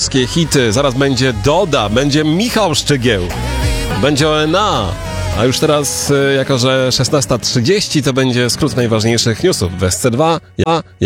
polskie hity. Zaraz będzie Doda, będzie Michał Szczygieł, będzie ONA. A już teraz, jako że 16:30, to będzie skrót najważniejszych newsów w SC2.